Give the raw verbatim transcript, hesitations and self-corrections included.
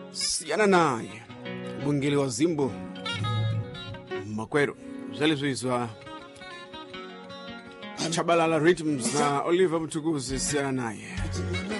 Siyana naye Bungeli wa Zimbo Makwero zalizwizwa Chabalala Rhythms na Oliver Mtukuzi. Siyana naye